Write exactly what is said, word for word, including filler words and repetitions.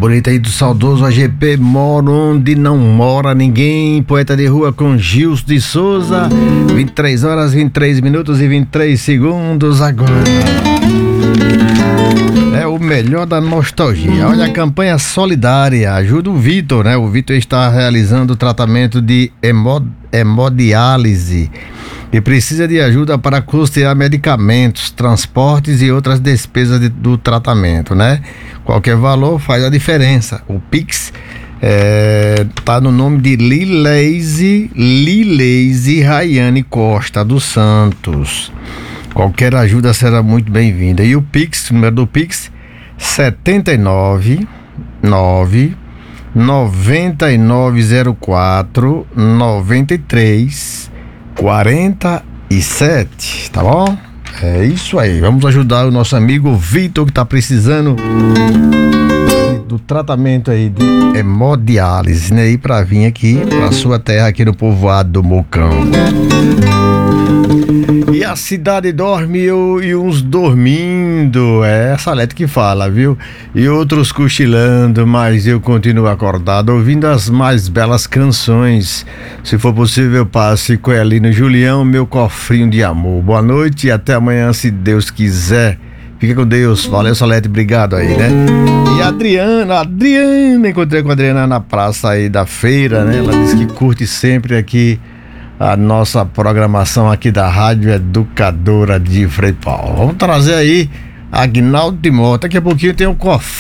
bonita aí do saudoso A G P, Moro Onde Não Mora Ninguém, poeta de rua com Gilson de Souza. Vinte e três horas, vinte e três minutos e vinte e três segundos agora. É o melhor da nostalgia. Olha, a campanha solidária ajuda o Vitor, né? O Vitor está realizando o tratamento de hemo, hemodiálise e precisa de ajuda para custear medicamentos, transportes e outras despesas de, do tratamento, né? Qualquer valor faz a diferença. O Pix é, tá no nome de Lileise, Lileise Rayane Costa dos Santos. Qualquer ajuda será muito bem-vinda. E o Pix, o número do Pix, setenta e nove, nove, noventa e nove zero quatro, noventa e três, quarenta e sete, tá bom? É isso aí, vamos ajudar o nosso amigo Vitor, que tá precisando do tratamento aí de hemodiálise, né? E pra vir aqui pra sua terra, aqui no povoado do Mocão. E a cidade dorme e uns dormindo, é essa letra que fala, viu? E outros cochilando, mas eu continuo acordado, ouvindo as mais belas canções. Se for possível, passe com Elino Julião, meu cofrinho de amor. Boa noite e até amanhã, se Deus quiser. Fica com Deus, valeu, Salete, obrigado aí, né? E a Adriana, a Adriana, encontrei com a Adriana na praça aí da feira, né? Ela disse que curte sempre aqui a nossa programação aqui da Rádio Educadora de Frei Paulo. Vamos trazer aí Agnaldo Timóteo. Daqui a pouquinho tem o cofre